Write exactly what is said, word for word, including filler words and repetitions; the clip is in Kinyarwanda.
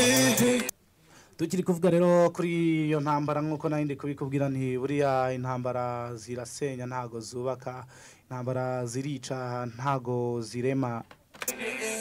tukiri kuvuga rero kuri iyo ntambara nk'uko nandi kubikubwira nti buriya intambara zirasenya ntago zubaka intambara zirica ntago zirema